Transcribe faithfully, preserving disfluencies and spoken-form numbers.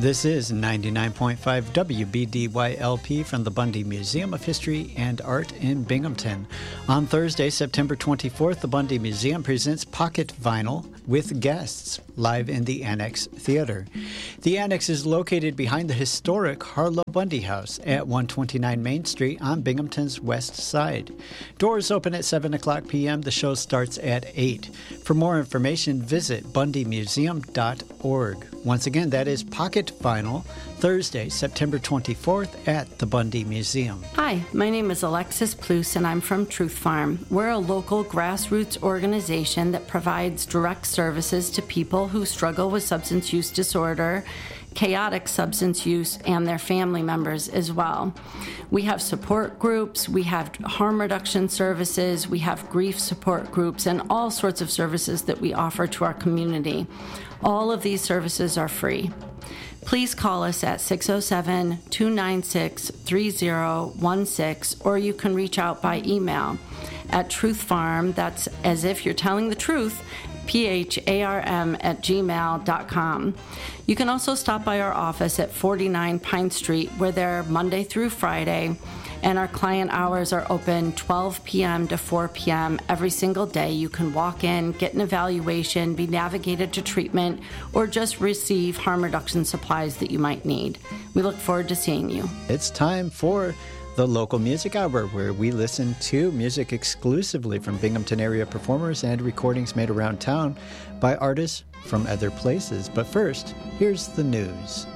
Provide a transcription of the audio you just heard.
This is ninety-nine point five W B D Y L P from the Bundy Museum of History and Art in Binghamton. On Thursday, September twenty-fourth, the Bundy Museum presents Pocket Vinyl with guests live in the Annex Theater. The Annex is located behind the historic Harlow Bundy House at one twenty-nine Main Street on Binghamton's west side. Doors open at seven o'clock p.m. The show starts at eight. For more information, visit bundy museum dot org. Once again, that is Pocket Vinyl, Thursday, September twenty-fourth at the Bundy Museum. Hi, my name is Alexis Pluce, and I'm from Truth Farm. We're a local grassroots organization that provides direct services to people who struggle with substance use disorder, chaotic substance use, and their family members as well. We have support groups, we have harm reduction services, we have grief support groups, and all sorts of services that we offer to our community. All of these services are free. Please call us at six oh seven, two nine six, three oh one six, or you can reach out by email at truthfarm, that's as if you're telling the truth, P H A R M at gmail dot com. You can also stop by our office at forty-nine Pine Street. We're there Monday through Friday, and our client hours are open twelve p.m. to four p.m. every single day. You can walk in, get an evaluation, be navigated to treatment, or just receive harm reduction supplies that you might need. We look forward to seeing you. It's time for the Local Music Hour, where we listen to music exclusively from Binghamton area performers and recordings made around town by artists from other places. But first, here's the news.